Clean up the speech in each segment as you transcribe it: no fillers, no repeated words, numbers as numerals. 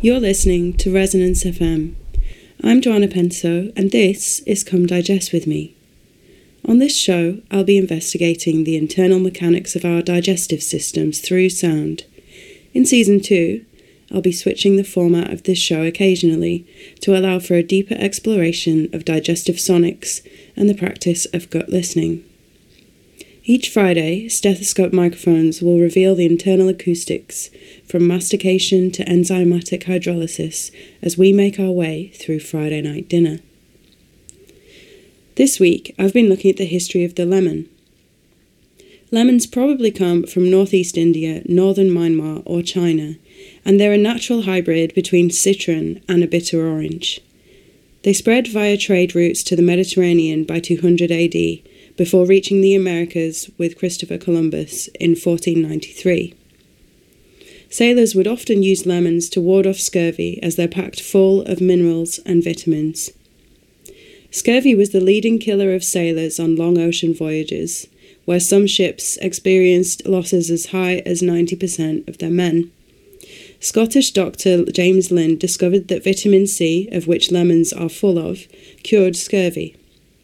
You're listening to Resonance FM. I'm Joanna Penso, and this is Come Digest With Me. On this show, I'll be investigating the internal mechanics of our digestive systems through sound. In Season 2, I'll be switching the format of this show occasionally to allow for a deeper exploration of digestive sonics and the practice of gut listening. Each Friday, stethoscope microphones will reveal the internal acoustics from mastication to enzymatic hydrolysis as we make our way through Friday night dinner. This week, I've been looking at the history of the lemon. Lemons probably come from northeast India, northern Myanmar or China, and they're a natural hybrid between citron and a bitter orange. They spread via trade routes to the Mediterranean by 200 AD, before reaching the Americas with Christopher Columbus in 1493. Sailors would often use lemons to ward off scurvy as they're packed full of minerals and vitamins. Scurvy was the leading killer of sailors on long ocean voyages, where some ships experienced losses as high as 90% of their men. Scottish doctor James Lind discovered that vitamin C, of which lemons are full of, cured scurvy.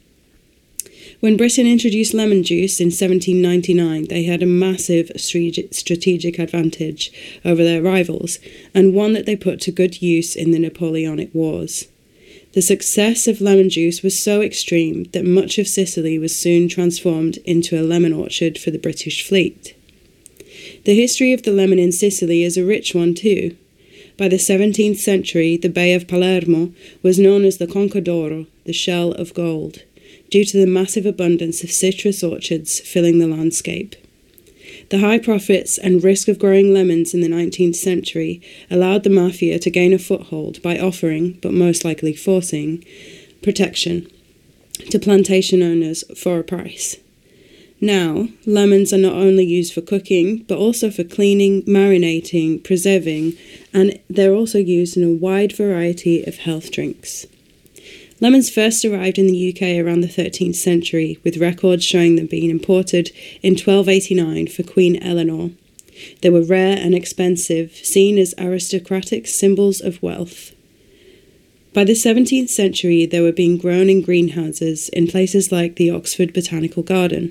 When Britain introduced lemon juice in 1799, they had a massive strategic advantage over their rivals, and one that they put to good use in the Napoleonic Wars. The success of lemon juice was so extreme that much of Sicily was soon transformed into a lemon orchard for the British fleet. The history of the lemon in Sicily is a rich one too. By the 17th century, the Bay of Palermo was known as the Conca d'Oro, the shell of gold, due to the massive abundance of citrus orchards filling the landscape. The high profits and risk of growing lemons in the 19th century allowed the mafia to gain a foothold by offering, but most likely forcing, protection to plantation owners for a price. Now, lemons are not only used for cooking, but also for cleaning, marinating, preserving, and they're also used in a wide variety of health drinks. Lemons first arrived in the UK around the 13th century, with records showing them being imported in 1289 for Queen Eleanor. They were rare and expensive, seen as aristocratic symbols of wealth. By the 17th century, they were being grown in greenhouses in places like the Oxford Botanical Garden.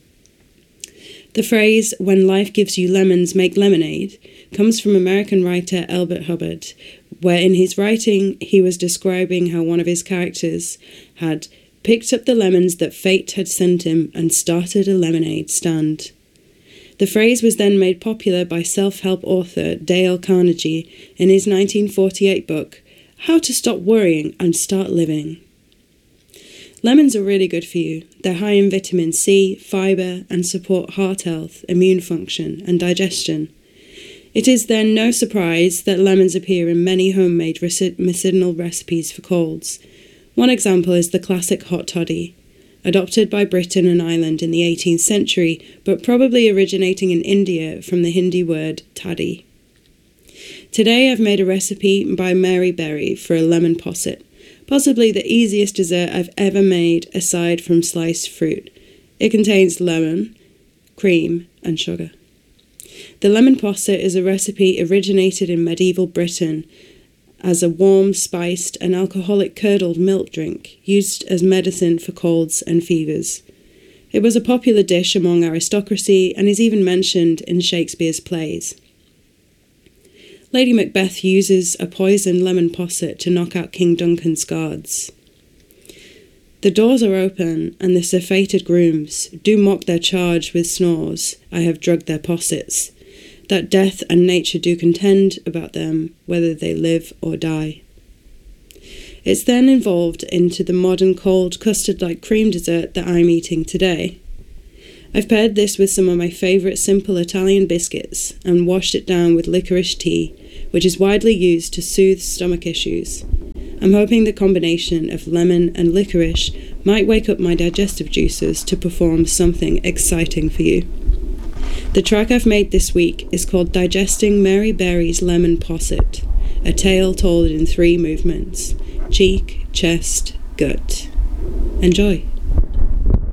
The phrase, "when life gives you lemons, make lemonade," comes from American writer Elbert Hubbard, where in his writing he was describing how one of his characters had picked up the lemons that fate had sent him and started a lemonade stand. The phrase was then made popular by self-help author Dale Carnegie in his 1948 book, How to Stop Worrying and Start Living. Lemons are really good for you. They're high in vitamin C, fibre, and support heart health, immune function, and digestion. It is then no surprise that lemons appear in many homemade medicinal recipes for colds. One example is the classic hot toddy, adopted by Britain and Ireland in the 18th century, but probably originating in India from the Hindi word toddy. Today I've made a recipe by Mary Berry for a lemon posset, possibly the easiest dessert I've ever made aside from sliced fruit. It contains lemon, cream, and sugar. The lemon posset is a recipe originated in medieval Britain as a warm, spiced, and alcoholic curdled milk drink used as medicine for colds and fevers. It was a popular dish among aristocracy and is even mentioned in Shakespeare's plays. Lady Macbeth uses a poisoned lemon posset to knock out King Duncan's guards. The doors are open, and the surfeited grooms do mock their charge with snores. I have drugged their possets, that death and nature do contend about them, whether they live or die. It's then evolved into the modern cold custard-like cream dessert that I'm eating today. I've paired this with some of my favourite simple Italian biscuits and washed it down with licorice tea, which is widely used to soothe stomach issues. I'm hoping the combination of lemon and licorice might wake up my digestive juices to perform something exciting for you. The track I've made this week is called Digesting Mary Berry's Lemon Posset, a tale told in 3 movements: cheek, chest, gut. Enjoy.